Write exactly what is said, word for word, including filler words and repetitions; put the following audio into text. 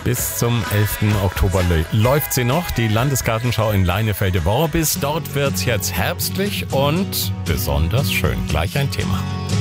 Bis zum elften Oktober läuft sie noch, die Landesgartenschau in Leinefelde-Worbis. Dort wird's jetzt herbstlich und besonders schön. Gleich ein Thema.